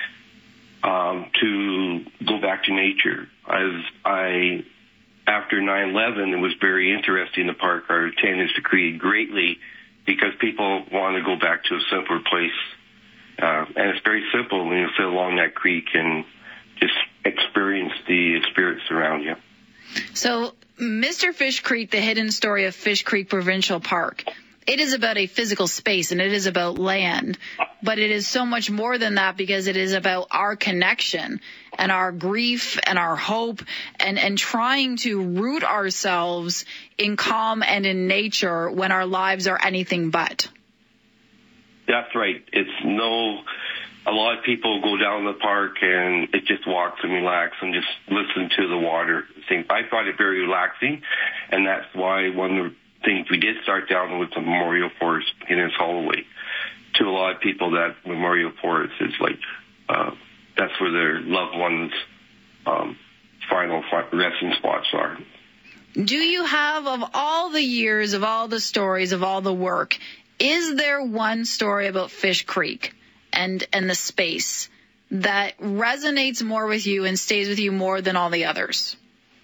um, to go back to nature. As I, after nine eleven, it was very interesting. The park, our attendance decreased greatly because people want to go back to a simpler place. Uh, and it's very simple when you sit along that creek and just experience the spirits around you. So, Mister Fish Creek, The Hidden Story of Fish Creek Provincial Park, it is about a physical space and it is about land, but it is so much more than that because it is about our connection and our grief and our hope and, and trying to root ourselves in calm and in nature when our lives are anything but. That's right. It's no... A lot of people go down the park and it just walks and relax and just listen to the water. I find it very relaxing, and that's why one of things we did start down with the Memorial Forest in its Holloway. To a lot of people, that Memorial Forest is like, uh, that's where their loved ones' um, final resting spots are. Do you have, of all the years, of all the stories, of all the work, is there one story about Fish Creek and, and the space that resonates more with you and stays with you more than all the others?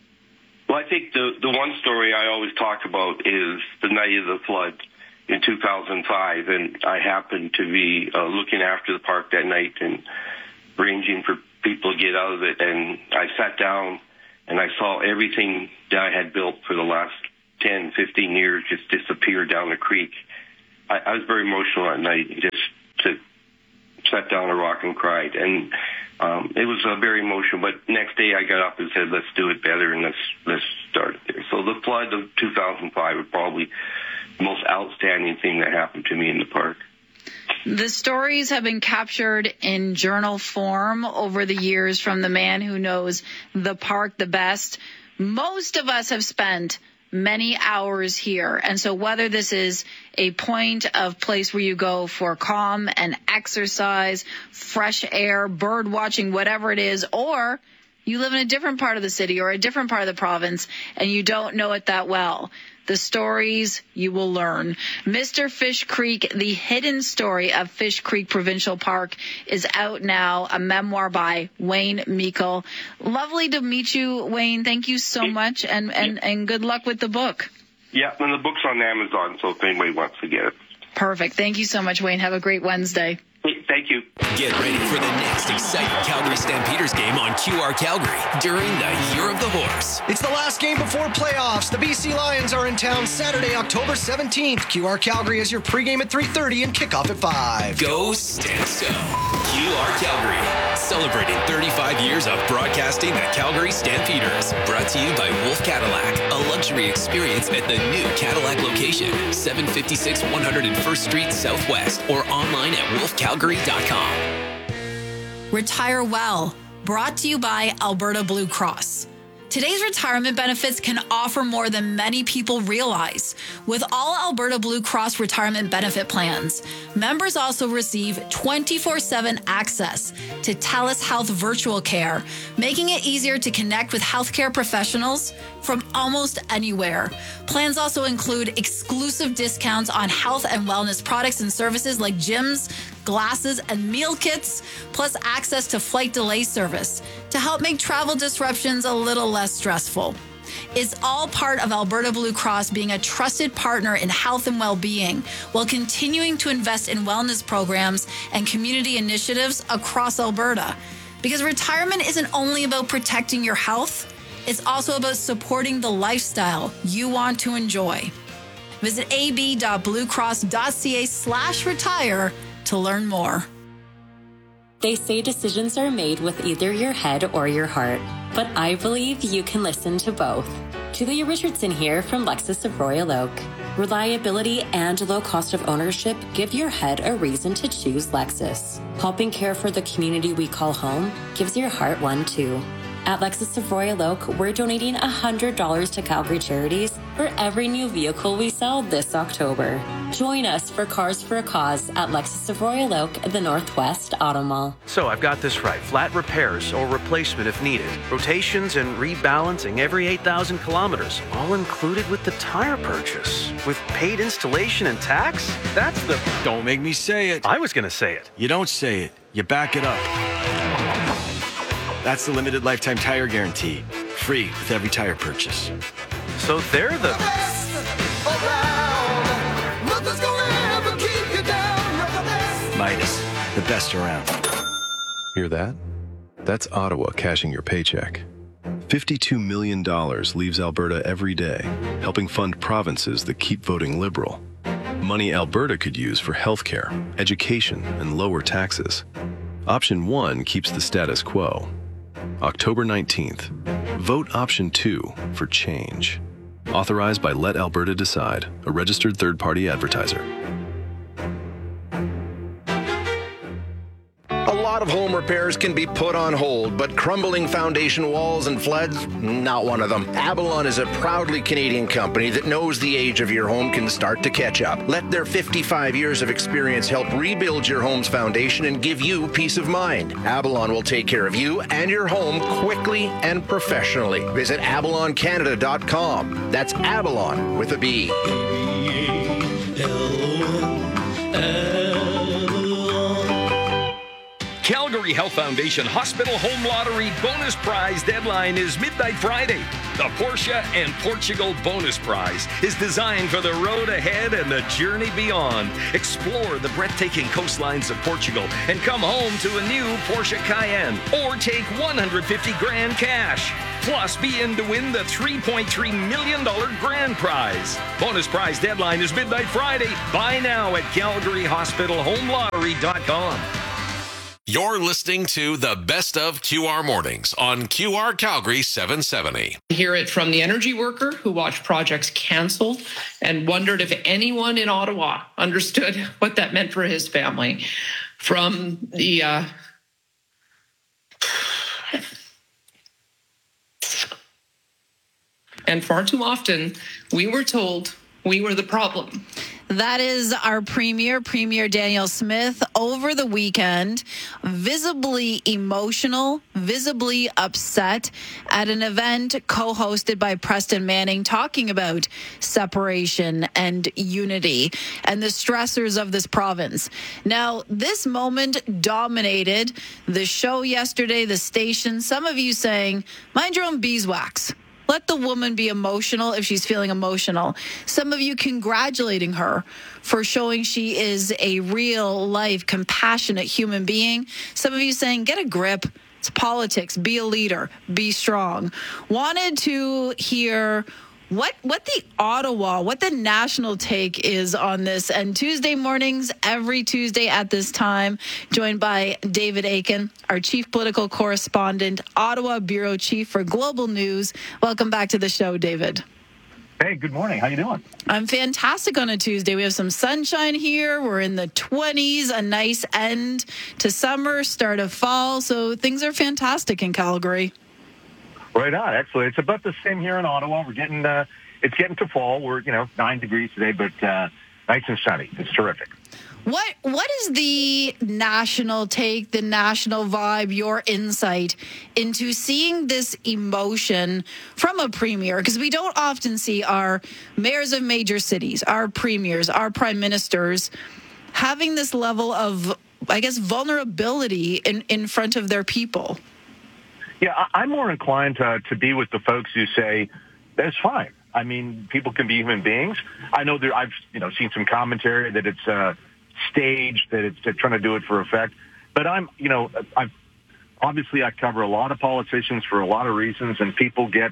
Well, I think the, the one story I always talk about is the night of the flood in two thousand five, and I happened to be uh, looking after the park that night and arranging for people to get out of it, and I sat down and I saw everything that I had built for the last ten, fifteen years just disappear down the creek. I, I was very emotional that night, just to sat down on a rock and cried, and um, it was uh, very emotional. But next day I got up and said, let's do it better, and let's, let's start it there. So the flood of two thousand five was probably the most outstanding thing that happened to me in the park. The stories have been captured in journal form over the years from the man who knows the park the best. Most of us have spent many hours here. And so whether this is a point of place where you go for calm and exercise, fresh air, bird watching, whatever it is, or you live in a different part of the city or a different part of the province and you don't know it that well, the stories you will learn. Mister Fish Creek, the hidden story of Fish Creek Provincial Park, is out now, a memoir by Wayne Meikle. Lovely to meet you, Wayne. Thank you so much, and, and, and good luck with the book. Yeah, and the book's on Amazon, so if anybody wants to get it. Perfect. Thank you so much, Wayne. Have a great Wednesday. Thank you. Get ready for the next exciting Calgary Stampeders game on Q R Calgary during the Year of the Horse. It's the last game before playoffs. The B C Lions are in town Saturday, October seventeenth. Q R Calgary is your pregame at three thirty and kickoff at five. Go Stamps Go. Q R Calgary, celebrating thirty-five years of broadcasting the Calgary Stampeders. Brought to you by Wolf Cadillac, a luxury experience at the new Cadillac location, seven fifty-six one hundred first Street Southwest, or online at wolf calgary dot com. Retire Well, brought to you by Alberta Blue Cross. Today's retirement benefits can offer more than many people realize. With all Alberta Blue Cross retirement benefit plans, members also receive twenty-four seven access to TELUS Health virtual care, making it easier to connect with healthcare professionals from almost anywhere. Plans also include exclusive discounts on health and wellness products and services like gyms, glasses, and meal kits, plus access to flight delay service to help make travel disruptions a little less stressful. It's all part of Alberta Blue Cross being a trusted partner in health and well-being while continuing to invest in wellness programs and community initiatives across Alberta. Because retirement isn't only about protecting your health, it's also about supporting the lifestyle you want to enjoy. Visit ab.bluecross.ca slash retire to learn more. They say decisions are made with either your head or your heart, but I believe you can listen to both. Julia Richardson here from Lexus of Royal Oak. Reliability and low cost of ownership give your head a reason to choose Lexus. Helping care for the community we call home gives your heart one too. At Lexus of Royal Oak, we're donating one hundred dollars to Calgary Charities for every new vehicle we sell this October. Join us for Cars for a Cause at Lexus of Royal Oak at the Northwest Auto Mall. So I've got this right. Flat repairs or replacement if needed. Rotations and rebalancing every eight thousand kilometers. All included with the tire purchase. With paid installation and tax? That's the... Don't make me say it. I was going to say it. You don't say it. You back it up. That's the limited lifetime tire guarantee. Free with every tire purchase. So they're the... Midas, the best around. Hear that? That's Ottawa cashing your paycheck. fifty-two million dollars leaves Alberta every day, helping fund provinces that keep voting Liberal. Money Alberta could use for healthcare, education, and lower taxes. Option one keeps the status quo. October nineteenth, vote option two for change. Authorized by Let Alberta Decide, a registered third-party advertiser. A lot of home repairs can be put on hold, but crumbling foundation walls and floods, not one of them. Avalon is a proudly Canadian company that knows the age of your home can start to catch up. Let their fifty-five years of experience help rebuild your home's foundation and give you peace of mind. Avalon will take care of you and your home quickly and professionally. Visit avalon canada dot com. That's Avalon with a B. Calgary Health Foundation Hospital Home Lottery bonus prize deadline is midnight Friday. The Porsche and Portugal bonus prize is designed for the road ahead and the journey beyond. Explore the breathtaking coastlines of Portugal and come home to a new Porsche Cayenne or take one hundred fifty grand cash. Plus, be in to win the three point three million dollars grand prize. Bonus prize deadline is midnight Friday. Buy now at calgary hospital home lottery dot com. You're listening to the Best of Q R Mornings on Q R Calgary seven seventy. Hear it from the energy worker who watched projects canceled and wondered if anyone in Ottawa understood what that meant for his family. From the uh, and far too often we were told we were the problem. That is our Premier, Premier Danielle Smith, over the weekend, visibly emotional, visibly upset at an event co-hosted by Preston Manning, talking about separation and unity and the stressors of this province. Now, this moment dominated the show yesterday, the station. Some of you saying, mind your own beeswax. Let the woman be emotional if she's feeling emotional. Some of you congratulating her for showing she is a real life, compassionate human being. Some of you saying, get a grip. It's politics. Be a leader. Be strong. Wanted to hear what what the Ottawa, what the national take is on this. And Tuesday mornings, every Tuesday at this time, joined by David Akin, our chief political correspondent, Ottawa bureau chief for Global News. Welcome back to the show, David. Hey, good morning. How you doing? I'm fantastic on a Tuesday. We have some sunshine here. We're in the twenties, a nice end to summer, start of fall. So things are fantastic in Calgary. Right on. Excellent. It's about the same here in Ottawa. We're getting, uh, it's getting to fall. We're, you know, nine degrees today, but uh, nice and sunny. It's terrific. What What is the national take, the national vibe, your insight into seeing this emotion from a premier? Because we don't often see our mayors of major cities, our premiers, our prime ministers having this level of, I guess, vulnerability in, in front of their people. Yeah, I'm more inclined to, to be with the folks who say, that's fine. I mean, people can be human beings. I know there, I've you know seen some commentary that it's uh, staged, that it's they're trying to do it for effect. But I'm, you know, I've obviously I cover a lot of politicians for a lot of reasons, and people get,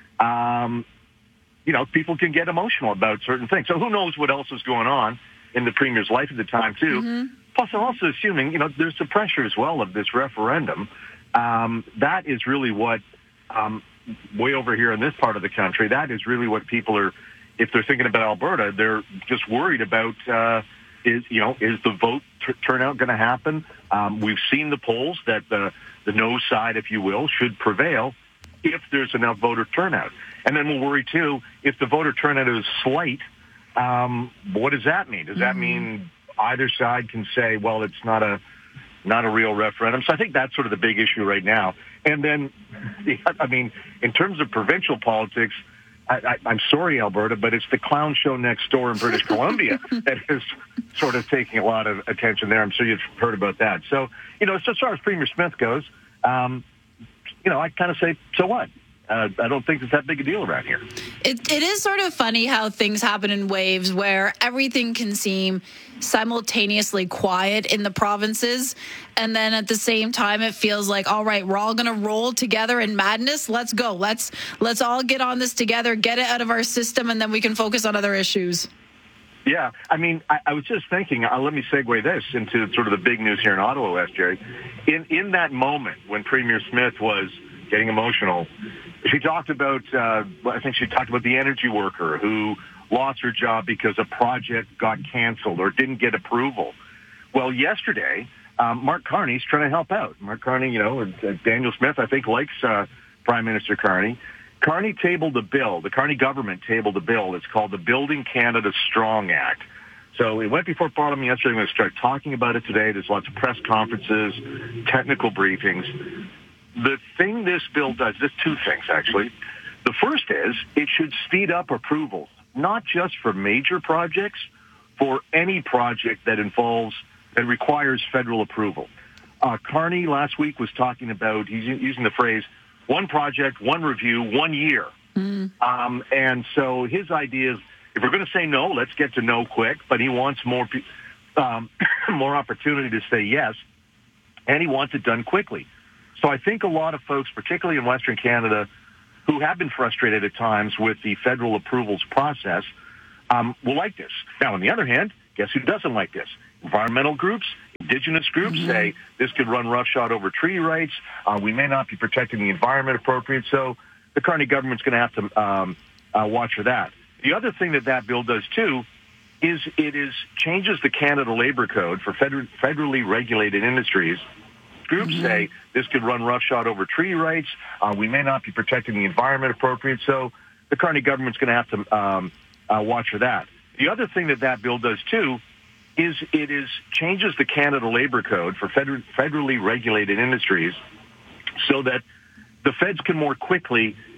um, you know, people can get emotional about certain things. So who knows what else is going on in the premier's life at the time, too. Mm-hmm. Plus, I'm also assuming, you know, there's the pressure as well of this referendum. Um, that is really what, um, way over here in this part of the country, that is really what people are, if they're thinking about Alberta, they're just worried about, uh, is, you know, is the vote t- turnout going to happen? Um, we've seen the polls that the, the no side, if you will, should prevail if there's enough voter turnout. And then we'll worry, too, if the voter turnout is slight, um, what does that mean? Does mm-hmm. that mean either side can say, well, it's not a, not a real referendum? So I think that's sort of the big issue right now. And then, I mean, in terms of provincial politics, I, I, I'm sorry, Alberta, but it's the clown show next door in British Columbia that is sort of taking a lot of attention there. I'm sure you've heard about that. So, you know, as far as Premier Smith goes, um, you know, I kind of say, so what? Uh, I don't think it's that big a deal around here. It, it is sort of funny how things happen in waves where everything can seem simultaneously quiet in the provinces. And then at the same time, it feels like, all right, we're all going to roll together in madness. Let's go. Let's let's all get on this together, get it out of our system, and then we can focus on other issues. Yeah, I mean, I, I was just thinking, uh, let me segue this into sort of the big news here in Ottawa, West Jerry. In, in that moment when Premier Smith was getting emotional, she talked about, uh, I think she talked about the energy worker who lost her job because a project got canceled or didn't get approval. Well, yesterday, um, Mark Carney's trying to help out. Mark Carney, you know, uh, Daniel Smith, I think, likes uh, Prime Minister Carney. Carney tabled a bill. The Carney government tabled a bill. It's called the Building Canada Strong Act. So it went before Parliament yesterday. I'm going to start talking about it today. There's lots of press conferences, technical briefings. The thing this bill does, there's two things, actually. The first is it should speed up approvals, not just for major projects, for any project that involves, that requires federal approval. Uh, Carney last week was talking about, he's using the phrase, one project, one review, one year. Mm. Um, and so his idea is, if we're going to say no, let's get to no quick, but he wants more um, more opportunity to say yes, and he wants it done quickly. So I think a lot of folks, particularly in Western Canada, who have been frustrated at times with the federal approvals process, um, will like this. Now, on the other hand, guess who doesn't like this? Environmental groups, Indigenous groups mm-hmm. say this could run roughshod over treaty rights. Uh, we may not be protecting the environment appropriate. So the Carney government's going to have to um, uh, watch for that. The other thing that that bill does, too, is it is changes the Canada Labor Code for feder- federally regulated industries. Groups mm-hmm. say this could run roughshod over treaty rights. Uh, we may not be protecting the environment appropriate. So the Carney government's going to have to um, uh, watch for that. The other thing that that bill does, too, is it is changes the Canada Labor Code for feder- federally regulated industries so that the feds can more quickly